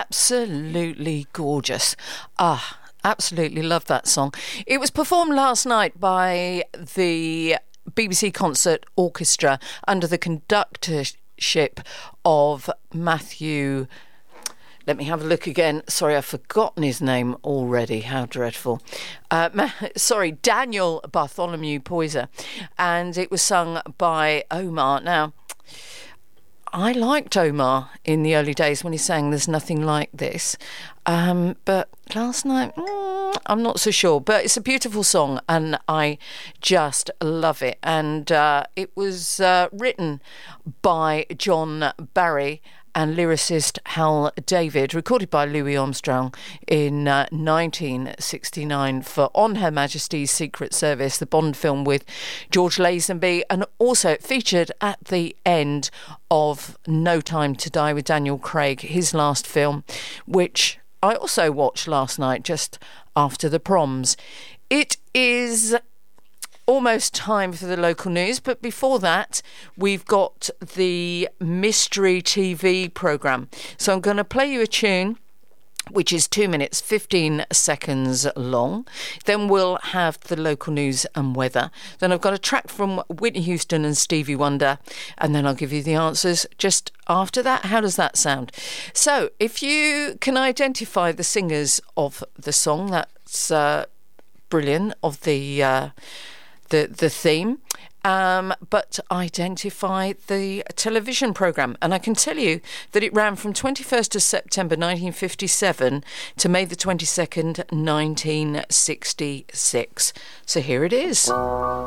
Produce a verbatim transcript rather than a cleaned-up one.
Absolutely gorgeous. Ah, absolutely love that song. It was performed last night by the B B C Concert Orchestra under the conductorship of Matthew... Let me have a look again. Sorry, I've forgotten his name already. How dreadful. Uh, ma- sorry, Daniel Bartholomew Poyser. And it was sung by Omar. Now, I liked Omar in the early days when he sang There's Nothing Like This. Um, but last night, mm, I'm not so sure. But it's a beautiful song and I just love it. And uh, it was uh, written by John Barry and lyricist Hal David, recorded by Louis Armstrong in uh, nineteen sixty-nine for On Her Majesty's Secret Service, the Bond film with George Lazenby, and also it featured at the end of No Time to Die with Daniel Craig, his last film, which I also watched last night just after the proms. It is almost time for the local news, but before that we've got the Mystery T V programme. So I'm going to play you a tune which is two minutes fifteen seconds long. Then we'll have the local news and weather. Then I've got a track from Whitney Houston and Stevie Wonder, and then I'll give you the answers just after that. How does that sound? So if you can identify the singers of the song, that's uh, brilliant, of the uh, the the theme, um, but identify the television programme. And I can tell you that it ran from twenty-first of September nineteen fifty-seven to May the twenty-second, nineteen sixty-six. So here it is.